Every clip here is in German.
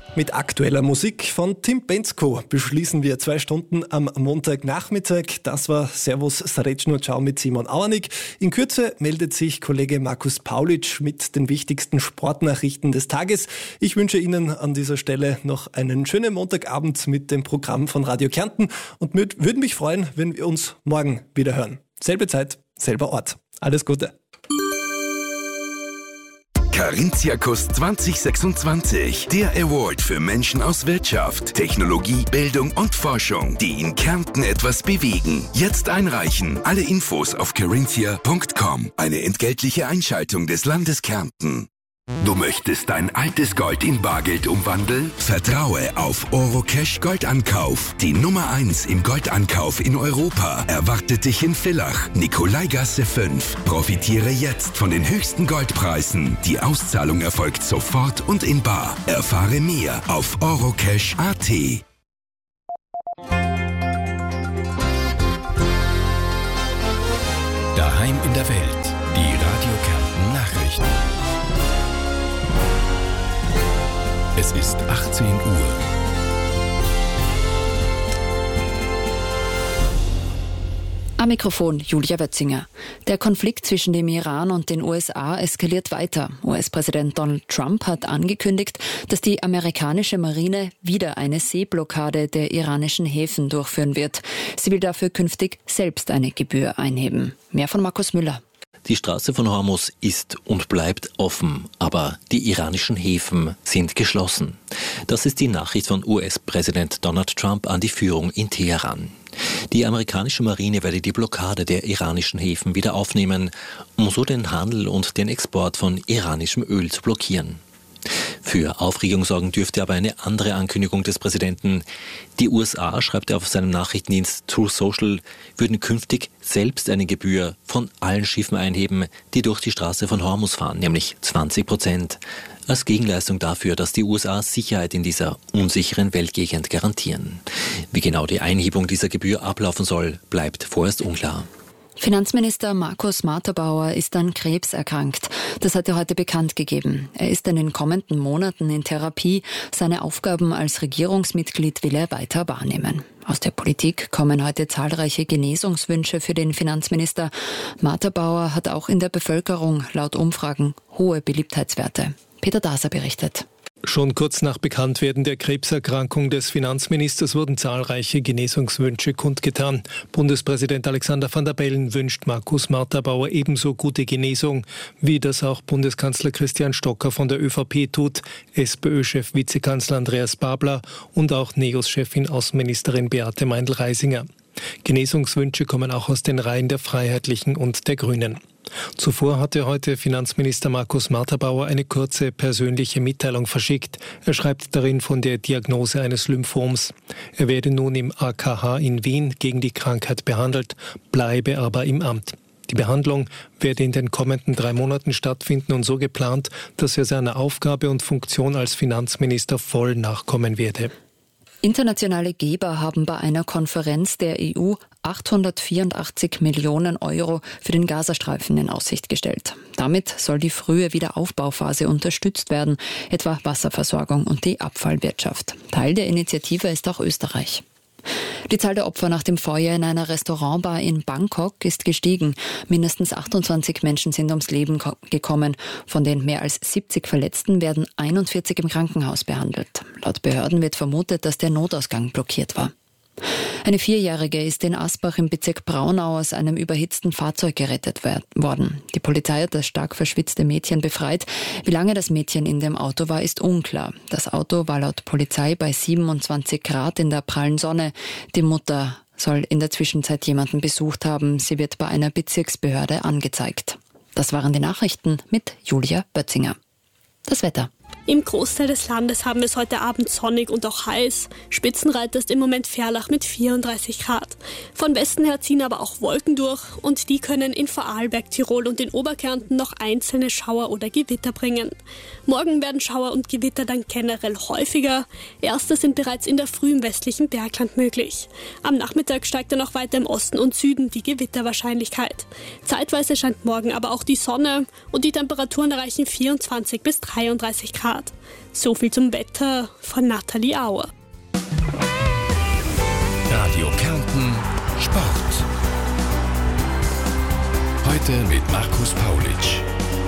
Mit aktueller Musik von Tim Bendzko beschließen wir 2 Stunden am Montagnachmittag. Das war Servus Srećno Ciao mit Simon Auernig. In Kürze meldet sich Kollege Markus Paulitsch mit den wichtigsten Sportnachrichten des Tages. Ich wünsche Ihnen an dieser Stelle noch einen schönen Montagabend mit dem Programm von Radio Kärnten und würde mich freuen, wenn wir uns morgen wieder hören. Selbe Zeit, selber Ort. Alles Gute. Carinthia-Kuss 2026, der Award für Menschen aus Wirtschaft, Technologie, Bildung und Forschung, die in Kärnten etwas bewegen. Jetzt einreichen. Alle Infos auf carinthia.com. Eine entgeltliche Einschaltung des Landes Kärnten. Du möchtest dein altes Gold in Bargeld umwandeln? Vertraue auf Orocash Goldankauf. Die Nummer 1 im Goldankauf in Europa erwartet dich in Villach, Nikolaigasse 5. Profitiere jetzt von den höchsten Goldpreisen. Die Auszahlung erfolgt sofort und in bar. Erfahre mehr auf orocash.at. Daheim in der Welt. Die Radio Kärnten Nachrichten. Es ist 18 Uhr. Am Mikrofon Julia Wötzinger. Der Konflikt zwischen dem Iran und den USA eskaliert weiter. US-Präsident Donald Trump hat angekündigt, dass die amerikanische Marine wieder eine Seeblockade der iranischen Häfen durchführen wird. Sie will dafür künftig selbst eine Gebühr einheben. Mehr von Markus Müller. Die Straße von Hormuz ist und bleibt offen, aber die iranischen Häfen sind geschlossen. Das ist die Nachricht von US-Präsident Donald Trump an die Führung in Teheran. Die amerikanische Marine werde die Blockade der iranischen Häfen wieder aufnehmen, um so den Handel und den Export von iranischem Öl zu blockieren. Für Aufregung sorgen dürfte aber eine andere Ankündigung des Präsidenten. Die USA, schreibt er auf seinem Nachrichtendienst Truth Social, würden künftig selbst eine Gebühr von allen Schiffen einheben, die durch die Straße von Hormuz fahren, nämlich 20%, als Gegenleistung dafür, dass die USA Sicherheit in dieser unsicheren Weltgegend garantieren. Wie genau die Einhebung dieser Gebühr ablaufen soll, bleibt vorerst unklar. Finanzminister Markus Marterbauer ist an Krebs erkrankt. Das hat er heute bekannt gegeben. Er ist in den kommenden Monaten in Therapie. Seine Aufgaben als Regierungsmitglied will er weiter wahrnehmen. Aus der Politik kommen heute zahlreiche Genesungswünsche für den Finanzminister. Marterbauer hat auch in der Bevölkerung laut Umfragen hohe Beliebtheitswerte. Peter Daser berichtet. Schon kurz nach Bekanntwerden der Krebserkrankung des Finanzministers wurden zahlreiche Genesungswünsche kundgetan. Bundespräsident Alexander Van der Bellen wünscht Markus Marterbauer ebenso gute Genesung, wie das auch Bundeskanzler Christian Stocker von der ÖVP tut, SPÖ-Chef Vizekanzler Andreas Babler und auch NEOS-Chefin Außenministerin Beate Meindl-Reisinger. Genesungswünsche kommen auch aus den Reihen der Freiheitlichen und der Grünen. Zuvor hatte heute Finanzminister Markus Marterbauer eine kurze persönliche Mitteilung verschickt. Er schreibt darin von der Diagnose eines Lymphoms. Er werde nun im AKH in Wien gegen die Krankheit behandelt, bleibe aber im Amt. Die Behandlung werde in den kommenden 3 Monaten stattfinden und so geplant, dass er seiner Aufgabe und Funktion als Finanzminister voll nachkommen werde. Internationale Geber haben bei einer Konferenz der EU 884 Millionen Euro für den Gazastreifen in Aussicht gestellt. Damit soll die frühe Wiederaufbauphase unterstützt werden, etwa Wasserversorgung und die Abfallwirtschaft. Teil der Initiative ist auch Österreich. Die Zahl der Opfer nach dem Feuer in einer Restaurantbar in Bangkok ist gestiegen. Mindestens 28 Menschen sind ums Leben gekommen. Von den mehr als 70 Verletzten werden 41 im Krankenhaus behandelt. Laut Behörden wird vermutet, dass der Notausgang blockiert war. Eine 4-Jährige ist in Asbach im Bezirk Braunau aus einem überhitzten Fahrzeug gerettet worden. Die Polizei hat das stark verschwitzte Mädchen befreit. Wie lange das Mädchen in dem Auto war, ist unklar. Das Auto war laut Polizei bei 27 Grad in der prallen Sonne. Die Mutter soll in der Zwischenzeit jemanden besucht haben. Sie wird bei einer Bezirksbehörde angezeigt. Das waren die Nachrichten mit Julia Bötzinger. Das Wetter. Im Großteil des Landes haben wir es heute Abend sonnig und auch heiß. Spitzenreiter ist im Moment Ferlach mit 34 Grad. Von Westen her ziehen aber auch Wolken durch und die können in Vorarlberg, Tirol und in Oberkärnten noch einzelne Schauer oder Gewitter bringen. Morgen werden Schauer und Gewitter dann generell häufiger. Erste sind bereits in der Früh im westlichen Bergland möglich. Am Nachmittag steigt dann auch weiter im Osten und Süden die Gewitterwahrscheinlichkeit. Zeitweise scheint morgen aber auch die Sonne und die Temperaturen erreichen 24 bis 33 Grad. Grad. So viel zum Wetter von Nathalie Auer. Radio Kärnten Sport. Heute mit Markus Paulitsch.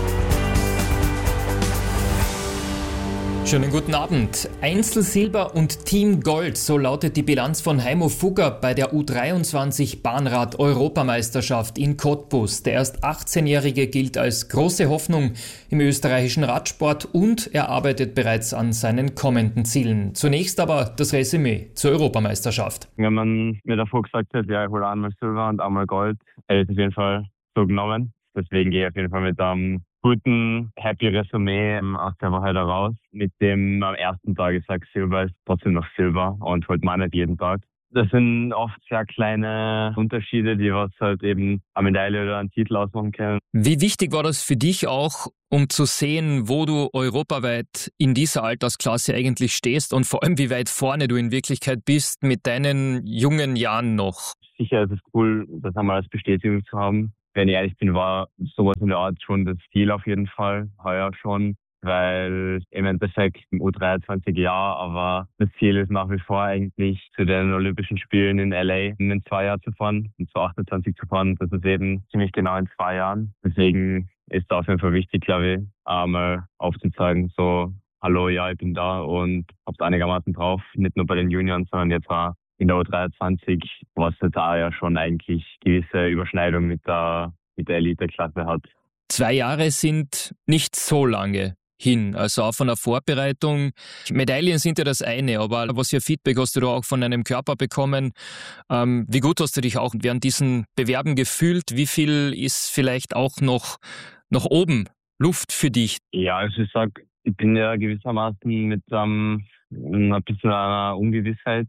Schönen guten Abend. Einzelsilber und Team Gold, so lautet die Bilanz von Heimo Fugger bei der U23 Bahnrad-Europameisterschaft in Cottbus. Der erst 18-Jährige gilt als große Hoffnung im österreichischen Radsport und er arbeitet bereits an seinen kommenden Zielen. Zunächst aber das Resümee zur Europameisterschaft. Wenn man mir davor gesagt hätte, ja, ich hole einmal Silber und einmal Gold, hätte ich es auf jeden Fall so genommen. Deswegen gehe ich auf jeden Fall mit einem guten, happy Resümee aus der Woche da raus. Mit dem am ersten Tag, ich sage, Silber ist trotzdem noch Silber und holt man nicht jeden Tag. Das sind oft sehr kleine Unterschiede, die was halt eben eine Medaille oder einen Titel ausmachen können. Wie wichtig war das für dich auch, um zu sehen, wo du europaweit in dieser Altersklasse eigentlich stehst und vor allem, wie weit vorne du in Wirklichkeit bist mit deinen jungen Jahren noch? Sicher ist es cool, das einmal als Bestätigung zu haben. Wenn ich ehrlich bin, war sowas in der Art schon das Ziel auf jeden Fall, heuer schon, weil im Endeffekt im U23 ja, aber das Ziel ist nach wie vor eigentlich zu den Olympischen Spielen in LA in 2 Jahren zu fahren, in 2028 zu fahren. Das ist eben ziemlich genau in 2 Jahren. Deswegen ist es auf jeden Fall wichtig, glaube ich, einmal aufzuzeigen, so, hallo, ja, ich bin da und hab's einigermaßen drauf. Nicht nur bei den Junioren, sondern jetzt auch in der U23, was jetzt auch ja schon eigentlich gewisse Überschneidung mit der Elite-Klasse hat. 2 Jahre sind nicht so lange hin, also auch von der Vorbereitung. Medaillen sind ja das eine, aber was für Feedback hast du da auch von deinem Körper bekommen? Wie gut hast du dich auch während diesen Bewerben gefühlt? Wie viel ist vielleicht auch noch nach oben Luft für dich? Ja, also ich sag, ich bin ja gewissermaßen mit ein bisschen einer Ungewissheit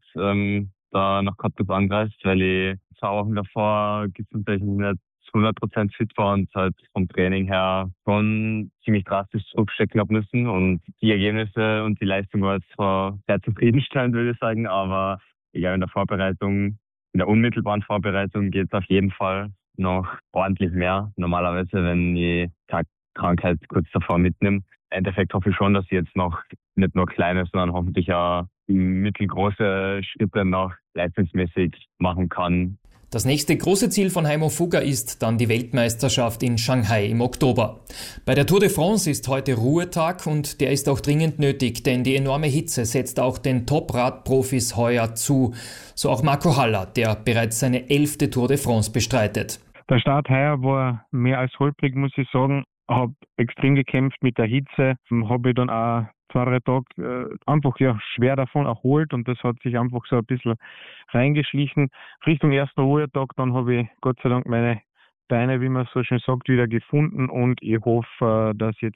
da nach Cottbus angereist, weil ich 2 Wochen davor gesundheitlich nicht 100% fit war und halt vom Training her schon ziemlich drastisch zurückstecken habe müssen. Und die Ergebnisse und die Leistung war jetzt zwar sehr zufriedenstellend, würde ich sagen, aber egal in der Vorbereitung, in der unmittelbaren Vorbereitung geht es auf jeden Fall noch ordentlich mehr. Normalerweise, wenn ich keine Krankheit kurz davor mitnehme. Im Endeffekt hoffe ich schon, dass ich jetzt noch nicht nur kleine, sondern hoffentlich auch mittelgroße Schritte noch leistungsmäßig machen kann. Das nächste große Ziel von Heimo Fugger ist dann die Weltmeisterschaft in Shanghai im Oktober. Bei der Tour de France ist heute Ruhetag und der ist auch dringend nötig, denn die enorme Hitze setzt auch den Top-Radprofis heuer zu. So auch Marco Haller, der bereits seine 11. Tour de France bestreitet. Der Start heuer war mehr als holprig, muss ich sagen. Ich habe extrem gekämpft mit der Hitze, habe ich dann auch 2-3 Tage einfach schwer davon erholt und das hat sich einfach so ein bisschen reingeschlichen. Richtung ersten Ruhetag, dann habe ich Gott sei Dank meine Beine, wie man so schön sagt, wieder gefunden und ich hoffe, dass jetzt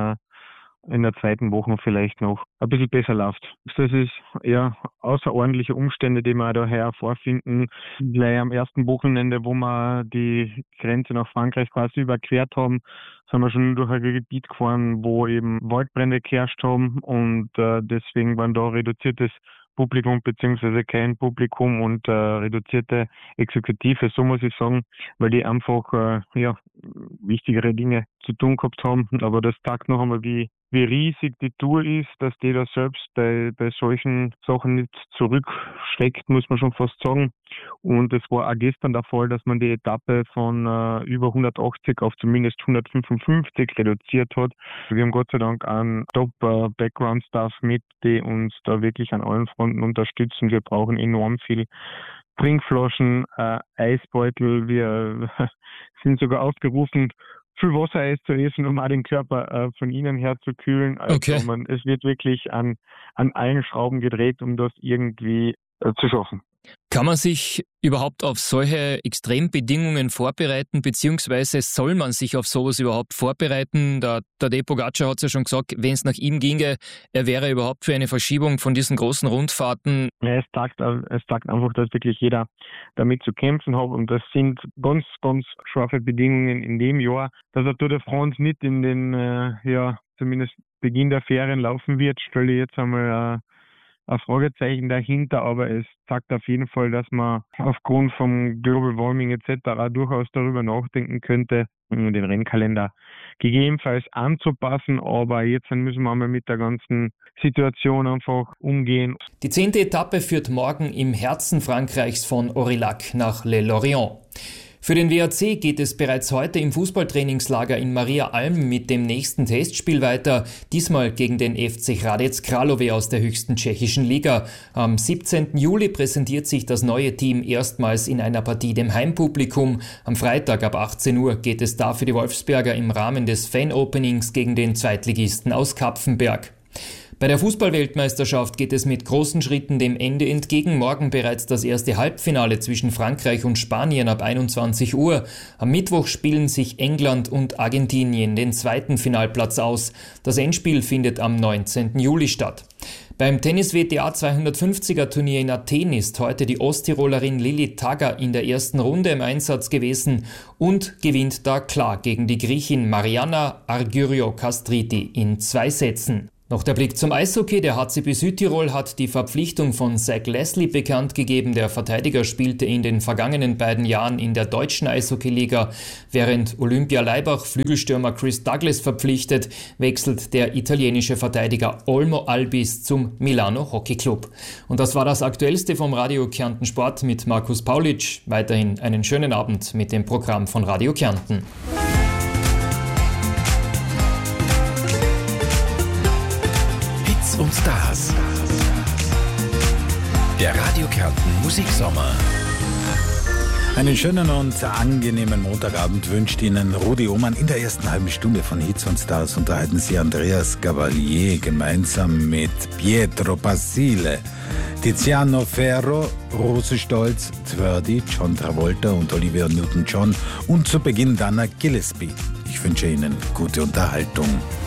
in der zweiten Woche vielleicht noch ein bisschen besser läuft. Das ist eher außerordentliche Umstände, die wir daher vorfinden. Gleich am ersten Wochenende, wo wir die Grenze nach Frankreich quasi überquert haben, sind wir schon durch ein Gebiet gefahren, wo eben Waldbrände geherrscht haben und deswegen waren da reduziertes Publikum beziehungsweise kein Publikum und reduzierte Exekutive, so muss ich sagen, weil die einfach wichtigere Dinge zu tun gehabt haben. Aber das zeigt noch einmal, wie riesig die Tour ist, dass die da selbst bei solchen Sachen nicht zurückschreckt, muss man schon fast sagen. Und es war auch gestern der Fall, dass man die Etappe von über 180 auf zumindest 155 reduziert hat. Wir haben Gott sei Dank einen Top-Background-Staff mit, die uns da wirklich an allen Fronten unterstützen. Wir brauchen enorm viel Trinkflaschen, Eisbeutel. Wir sind sogar aufgerufen, viel Wassereis zu essen, um auch den Körper von innen her zu kühlen. Also es wird wirklich an allen Schrauben gedreht, um das irgendwie zu schaffen. Kann man sich überhaupt auf solche Extrembedingungen vorbereiten, beziehungsweise soll man sich auf sowas überhaupt vorbereiten? Der Tadej Pogačar hat es ja schon gesagt, wenn es nach ihm ginge, er wäre überhaupt für eine Verschiebung von diesen großen Rundfahrten. Ja, es sagt einfach, dass wirklich jeder damit zu kämpfen hat und das sind ganz, ganz scharfe Bedingungen in dem Jahr, dass der Tour de France nicht in den, zumindest Beginn der Ferien laufen wird, stelle ich jetzt einmal ein Fragezeichen dahinter, aber es sagt auf jeden Fall, dass man aufgrund vom Global Warming etc. durchaus darüber nachdenken könnte, den Rennkalender gegebenenfalls anzupassen, aber jetzt müssen wir mal mit der ganzen Situation einfach umgehen. Die 10. Etappe führt morgen im Herzen Frankreichs von Aurillac nach Le Lorient. Für den WAC geht es bereits heute im Fußballtrainingslager in Maria Alm mit dem nächsten Testspiel weiter, diesmal gegen den FC Hradec Králové aus der höchsten tschechischen Liga. Am 17. Juli präsentiert sich das neue Team erstmals in einer Partie dem Heimpublikum. Am Freitag ab 18 Uhr geht es da für die Wolfsberger im Rahmen des Fan-Openings gegen den Zweitligisten aus Kapfenberg. Bei der Fußballweltmeisterschaft geht es mit großen Schritten dem Ende entgegen. Morgen bereits das erste Halbfinale zwischen Frankreich und Spanien ab 21 Uhr. Am Mittwoch spielen sich England und Argentinien den zweiten Finalplatz aus. Das Endspiel findet am 19. Juli statt. Beim Tennis-WTA 250er Turnier in Athen ist heute die Osttirolerin Lili Tagger in der ersten Runde im Einsatz gewesen und gewinnt da klar gegen die Griechin Mariana Argyrio-Kastriti in 2 Sätzen. Noch der Blick zum Eishockey. Der HCB Südtirol hat die Verpflichtung von Zach Leslie bekannt gegeben. Der Verteidiger spielte in den vergangenen beiden Jahren in der deutschen Eishockeyliga. Während Olympia Laibach Flügelstürmer Chris Douglas verpflichtet, wechselt der italienische Verteidiger Olmo Albis zum Milano Hockey Club. Und das war das Aktuellste vom Radio Kärnten Sport mit Markus Paulitsch. Weiterhin einen schönen Abend mit dem Programm von Radio Kärnten. Und Stars. Der Radio Kärnten Musiksommer. Einen schönen und angenehmen Montagabend wünscht Ihnen Rudi Ohmann. In der ersten halben Stunde von Hits und Stars unterhalten Sie Andreas Gavalier gemeinsam mit Pietro Basile, Tiziano Ferro, Rose Stolz, Tverdi, John Travolta und Olivia Newton-John und zu Beginn Dana Gillespie. Ich wünsche Ihnen gute Unterhaltung.